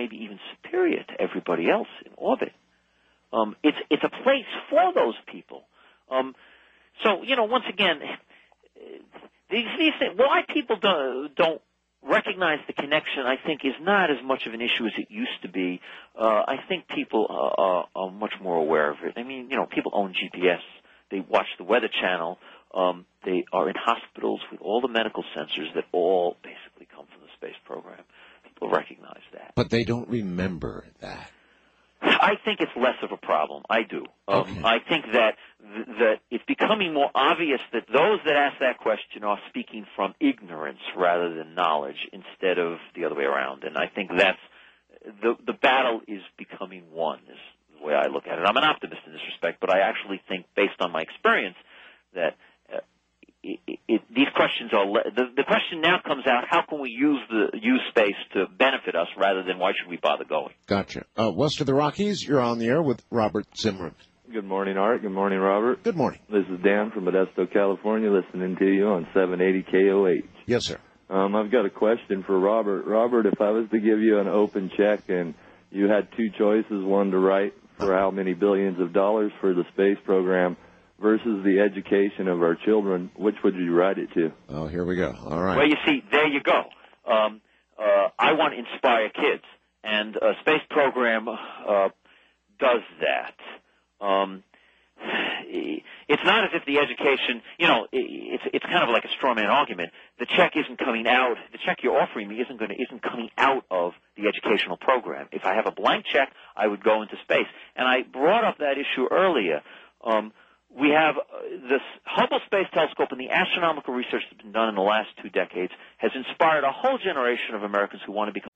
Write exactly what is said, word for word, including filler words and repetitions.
maybe even superior to everybody else in orbit. Um, it's it's a place for those people. Um, so you know, once again, these these things, why people don't don't recognize the connection, I think, is not as much of an issue as it used to be. Uh, I think people are, are, are much more aware of it. I mean, you know, people own G P S. They watch the Weather Channel. Um, they are in hospitals with all the medical sensors that all basically come from the space program. People recognize that. But they don't remember that. I think it's less of a problem. I do. Um, okay. I think that th- that it's becoming more obvious that those that ask that question are speaking from ignorance rather than knowledge, instead of the other way around. And I think that's the the battle is becoming won. Is the way I look at it. I'm an optimist in this respect, but I actually think, based on my experience, that uh, it, it, these questions are le- the, the question now comes out: how can we use the use space to benefit us, rather than why should we bother going? Gotcha. Uh, west of the Rockies, you're on the air with Robert Zimmerman. Good morning, Art. Good morning, Robert. Good morning. This is Dan from Modesto, California, listening to you on seven eighty K O H. Yes, sir. Um, I've got a question for Robert. Robert, if I was to give you an open check and you had two choices, one to write for how many billions of dollars for the space program versus the education of our children, which would you write it to? Oh, here we go. All right. Well, you see, there you go. Um, uh, I want to inspire kids, and a space program uh, does that. Um, it's not as if the education, you know, it's it's kind of like a straw man argument. The check isn't coming out. The check you're offering me isn't going to isn't coming out of the educational program. If I have a blank check, I would go into space. And I brought up that issue earlier. Um, we have uh, this Hubble Space Telescope, and the astronomical research that's been done in the last two decades has inspired a whole generation of Americans who want to become